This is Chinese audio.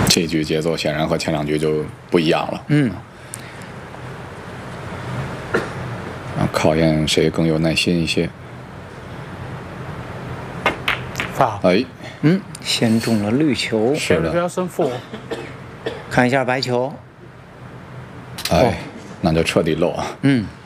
这局节奏显然和前2局就不一样了。考验谁更有耐心一些。哎， 先中了绿球， 是的， 看一下白球。 哎，那就彻底漏啊。